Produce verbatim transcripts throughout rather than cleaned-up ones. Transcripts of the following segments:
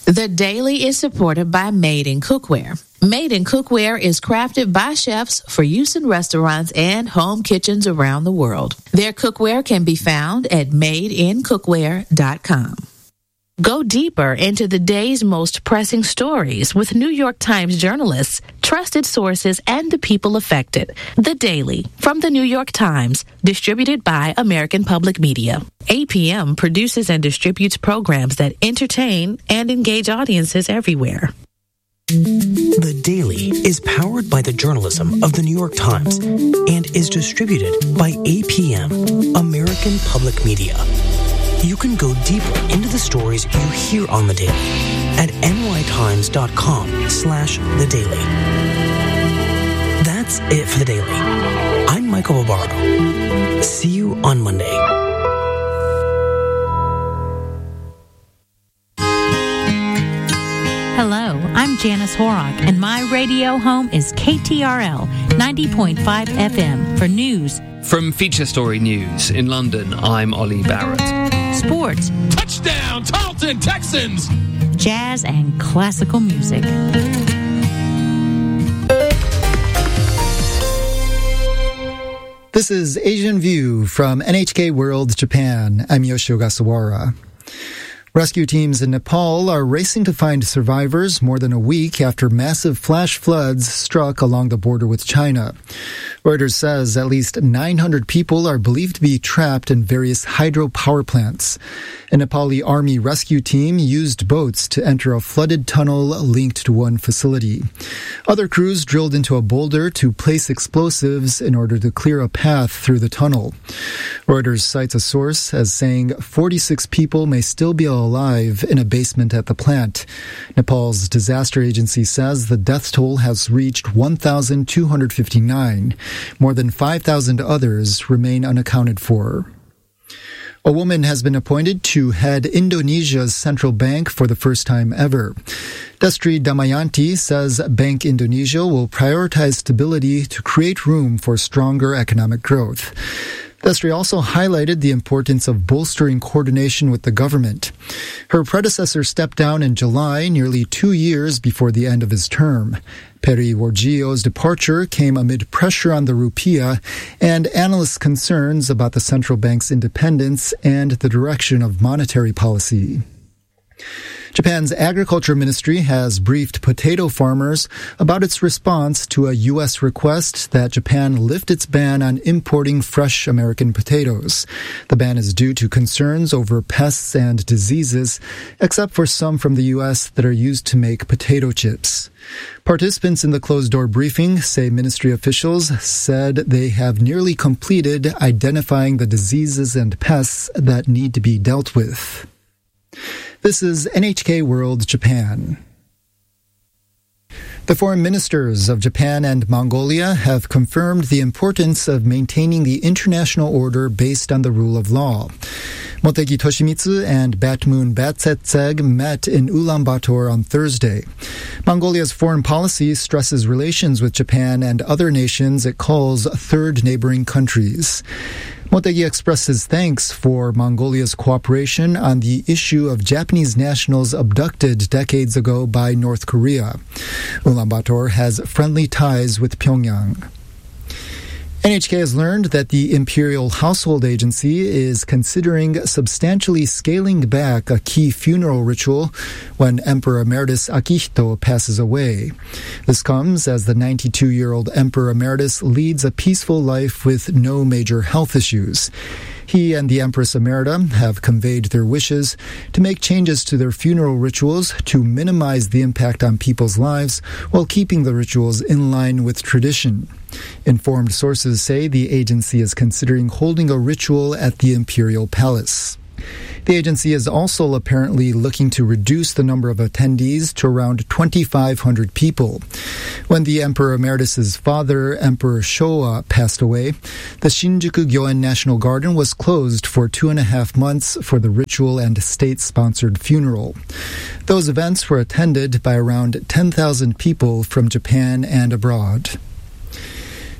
The Daily is supported by Made in Cookware. Made in Cookware is crafted by chefs for use in restaurants and home kitchens around the world. Their cookware can be found at made in cookware dot com. Go deeper into the day's most pressing stories with New York Times journalists, trusted sources, and the people affected. The Daily from the New York Times, distributed by American Public Media. A P M produces and distributes programs that entertain and engage audiences everywhere. The Daily is powered by the journalism of the New York Times and is distributed by A P M, American Public Media. You can go deeper into the stories you hear on The Daily at nytimes.com slash The Daily. That's it for The Daily. I'm Michael Barbaro. See you on Monday. Hello, I'm Janice Horrock, and my radio home is K T R L ninety point five F M for news. From Feature Story News in London, I'm Ollie Barrett. Sports. Touchdown, Tarleton Texans! Jazz and classical music. This is Asian View from N H K World Japan. I'm Yoshio Ogasawara. Rescue teams in Nepal are racing to find survivors more than a week after massive flash floods struck along the border with China. Reuters says at least nine hundred people are believed to be trapped in various hydropower plants. A Nepali army rescue team used boats to enter a flooded tunnel linked to one facility. Other crews drilled into a boulder to place explosives in order to clear a path through the tunnel. Reuters cites a source as saying forty-six people may still be alive in a basement at the plant. Nepal's disaster agency says the death toll has reached one thousand two hundred fifty-nine. More than five thousand others remain unaccounted for. A woman has been appointed to head Indonesia's central bank for the first time ever. Destri Damayanti says Bank Indonesia will prioritize stability to create room for stronger economic growth. Destri also highlighted the importance of bolstering coordination with the government. Her predecessor stepped down in July, nearly two years before the end of his term. Peri Warjio's departure came amid pressure on the rupiah and analysts' concerns about the central bank's independence and the direction of monetary policy. Japan's Agriculture Ministry has briefed potato farmers about its response to a U S request that Japan lift its ban on importing fresh American potatoes. The ban is due to concerns over pests and diseases, except for some from the U S that are used to make potato chips. Participants in the closed-door briefing say ministry officials said they have nearly completed identifying the diseases and pests that need to be dealt with. This is N H K World Japan. The foreign ministers of Japan and Mongolia have confirmed the importance of maintaining the international order based on the rule of law. Motegi Toshimitsu and Batmoon Batsetseg met in Ulaanbaatar on Thursday. Mongolia's foreign policy stresses relations with Japan and other nations it calls third neighboring countries. Motegi expressed his thanks for Mongolia's cooperation on the issue of Japanese nationals abducted decades ago by North Korea. Ulaanbaatar has friendly ties with Pyongyang. N H K has learned that the Imperial Household Agency is considering substantially scaling back a key funeral ritual when Emperor Emeritus Akihito passes away. This comes as the ninety-two-year-old Emperor Emeritus leads a peaceful life with no major health issues. He and the Empress Emerita have conveyed their wishes to make changes to their funeral rituals to minimize the impact on people's lives while keeping the rituals in line with tradition. Informed sources say the agency is considering holding a ritual at the Imperial Palace. The agency is also apparently looking to reduce the number of attendees to around twenty-five hundred people. When the Emperor Emeritus's father, Emperor Showa, passed away, the Shinjuku Gyoen National Garden was closed for two and a half months for the ritual and state-sponsored funeral. Those events were attended by around ten thousand people from Japan and abroad.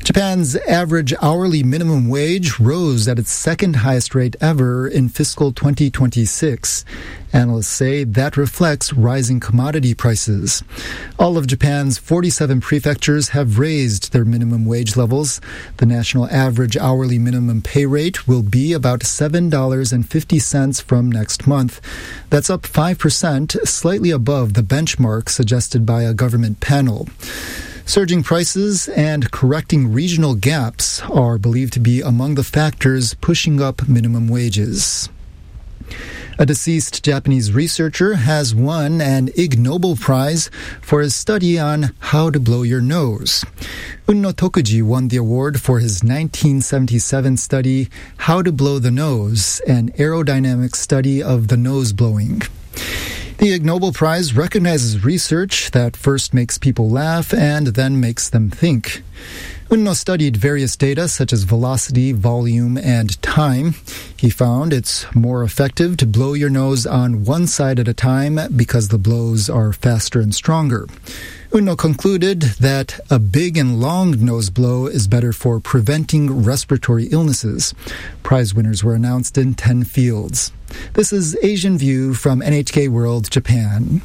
Japan's average hourly minimum wage rose at its second highest rate ever in fiscal twenty twenty-six. Analysts say that reflects rising commodity prices. All of Japan's forty-seven prefectures have raised their minimum wage levels. The national average hourly minimum pay rate will be about seven dollars and fifty cents from next month. That's up five percent, slightly above the benchmark suggested by a government panel. Surging prices and correcting regional gaps are believed to be among the factors pushing up minimum wages. A deceased Japanese researcher has won an Ig Nobel Prize for his study on how to blow your nose. Unno Tokuji won the award for his nineteen seventy-seven study, How to Blow the Nose, an aerodynamic study of the nose blowing. The Ig Nobel Prize recognizes research that first makes people laugh and then makes them think. Unno studied various data such as velocity, volume, and time. He found it's more effective to blow your nose on one side at a time because the blows are faster and stronger. Unno concluded that a big and long nose blow is better for preventing respiratory illnesses. Prize winners were announced in ten fields. This is Asian View from N H K World Japan.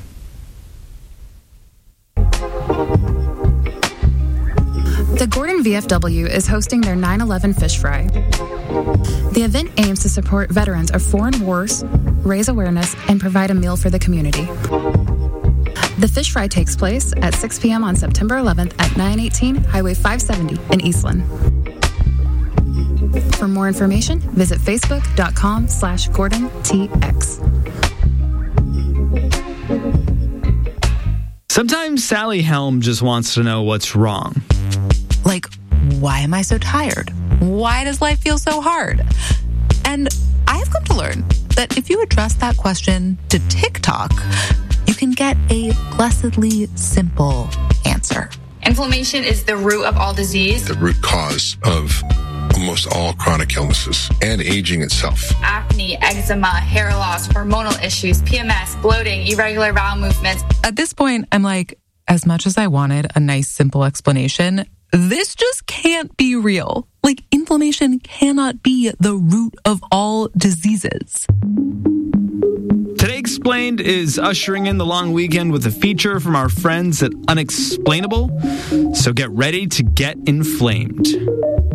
The Gordon V F W is hosting their nine eleven Fish Fry. The event aims to support veterans of foreign wars, raise awareness, and provide a meal for the community. The Fish Fry takes place at six p.m. on September eleventh at nine eighteen Highway five seventy in Eastland. For more information, visit facebook.com slash GordonTX. Sometimes Sally Helm just wants to know what's wrong. Like, why am I so tired? Why does life feel so hard? And I have come to learn that if you address that question to TikTok, you can get a blessedly simple answer. Inflammation is the root of all disease. The root cause of almost all chronic illnesses and aging itself. Acne, eczema, hair loss, hormonal issues, P M S, bloating, irregular bowel movements. At this point, I'm like, as much as I wanted a nice, simple explanation, this just can't be real. Like, inflammation cannot be the root of all diseases. Today Explained is ushering in the long weekend with a feature from our friends at Unexplainable. So get ready to get inflamed.